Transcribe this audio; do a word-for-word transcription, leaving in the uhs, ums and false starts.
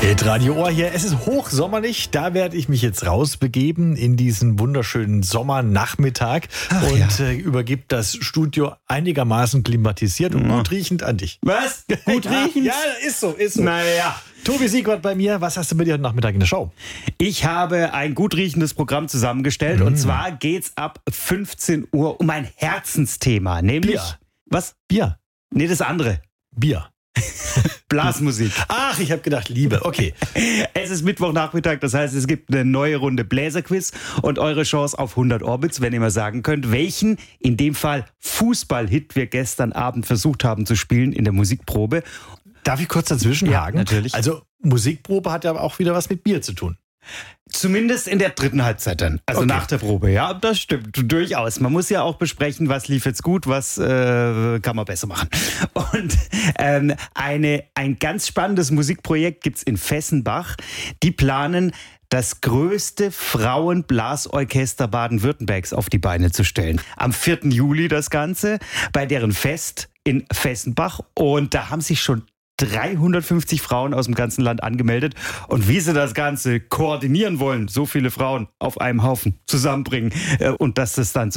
Radio Ohr hier. Es ist hochsommerlich. Da werde ich mich jetzt rausbegeben in diesen wunderschönen Sommernachmittag Ach, und ja. äh, übergebe das Studio einigermaßen klimatisiert und Ja. gut riechend an dich. Was? Gut Ja, riechend? Ja, ist so, ist so. Naja. Tobi Siegwart bei mir. Was hast du mit dir heute Nachmittag in der Show? Ich habe ein gut riechendes Programm zusammengestellt Mm. und zwar geht's ab fünfzehn Uhr um ein Herzensthema, nämlich Bier. was? Bier. Nee, das andere. Bier. Blasmusik. Ach, ich habe gedacht, Liebe. Okay. Es ist Mittwochnachmittag, das heißt, es gibt eine neue Runde Bläserquiz und eure Chance auf hundert Orbits, wenn ihr mal sagen könnt, welchen, in dem Fall Fußballhit, wir gestern Abend versucht haben zu spielen in der Musikprobe. Darf ich kurz dazwischen Ja, haken? natürlich. Also Musikprobe hat ja aber auch wieder was mit Bier zu tun. Zumindest in der dritten Halbzeit dann, also Okay. nach der Probe. Ja, das stimmt, durchaus. Man muss ja auch besprechen, was lief jetzt gut, was äh, kann man besser machen. Und ähm, eine, ein ganz spannendes Musikprojekt gibt's in Fessenbach. Die planen, das größte Frauenblasorchester Baden-Württembergs auf die Beine zu stellen. Am vierten Juli das Ganze, bei deren Fest in Fessenbach. Und da haben sich schon dreihundertfünfzig Frauen aus dem ganzen Land angemeldet. Und wie sie das Ganze koordinieren wollen, so viele Frauen auf einem Haufen zusammenbringen äh, und dass das dann